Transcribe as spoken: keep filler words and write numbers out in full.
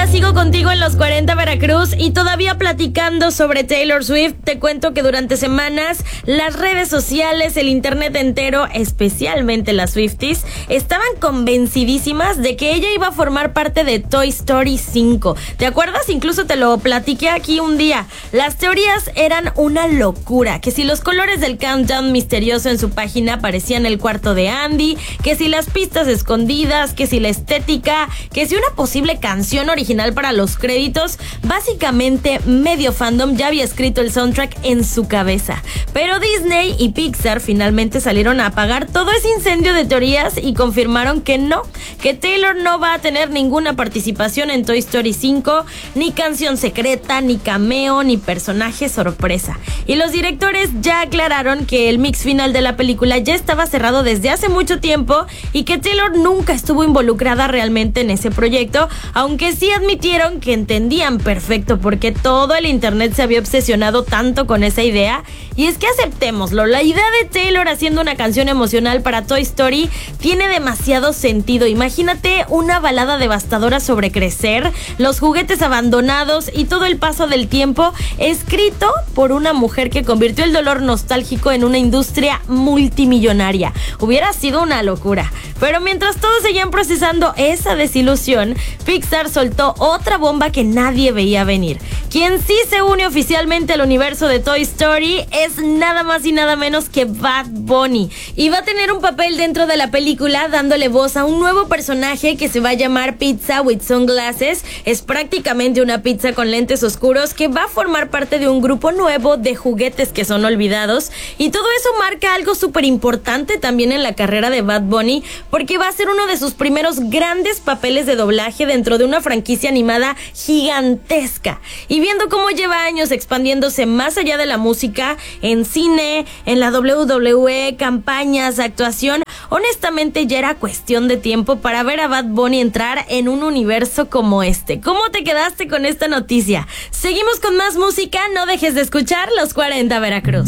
Hola, sigo contigo en los cuarenta Veracruz y todavía platicando sobre Taylor Swift. Te cuento que durante semanas las redes sociales, el internet entero, especialmente las Swifties, estaban convencidísimas de que ella iba a formar parte de Toy Story cinco. ¿Te acuerdas? Incluso te lo platiqué aquí un día. Las teorías eran una locura, que si los colores del countdown misterioso en su página parecían el cuarto de Andy, que si las pistas escondidas, que si la estética, que si una posible canción original para los créditos. Básicamente medio fandom ya había escrito el soundtrack en su cabeza, pero Disney y Pixar finalmente salieron a apagar todo ese incendio de teorías y confirmaron que no, que Taylor no va a tener ninguna participación en Toy Story cinco, ni canción secreta, ni cameo, ni personaje sorpresa. Y los directores ya aclararon que el mix final de la película ya estaba cerrado desde hace mucho tiempo y que Taylor nunca estuvo involucrada realmente en ese proyecto, aunque sí admitieron que entendían perfecto por qué todo el internet se había obsesionado tanto con esa idea. Y es que aceptémoslo, la idea de Taylor haciendo una canción emocional para Toy Story tiene demasiado sentido. Imagínate una balada devastadora sobre crecer, los juguetes abandonados y todo el paso del tiempo, escrito por una mujer que convirtió el dolor nostálgico en una industria multimillonaria. Hubiera sido una locura. Pero mientras todos seguían procesando esa desilusión, Pixar soltó otra bomba que nadie veía venir. Quien sí se une oficialmente al universo de Toy Story es nada más y nada menos que Bad Bunny. Y va a tener un papel dentro de la película dándole voz a un nuevo personaje que se va a llamar Pizza with Sunglasses. Es prácticamente una pizza con lentes oscuros que va a formar parte de un grupo nuevo de juguetes que son olvidados. Y todo eso marca algo súper importante también en la carrera de Bad Bunny, porque va a ser uno de sus primeros grandes papeles de doblaje dentro de una franquicia animada gigantesca. Y viendo cómo lleva años expandiéndose más allá de la música, en cine, en la doble u doble u E, campañas, actuación, honestamente ya era cuestión de tiempo para ver a Bad Bunny entrar en un universo como este. ¿Cómo te quedaste con esta noticia? Seguimos con más música, no dejes de escuchar los cuarenta Veracruz.